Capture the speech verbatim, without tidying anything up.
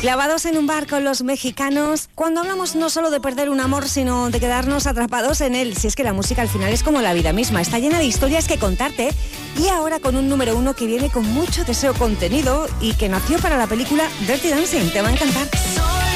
Clavados en un bar con los mexicanos, cuando hablamos no solo de perder un amor, sino de quedarnos atrapados en él. Si es que la música al final es como la vida misma, está llena de historias que contarte. Y ahora con un número uno que viene con mucho deseo contenido y que nació para la película Dirty Dancing. Te va a encantar.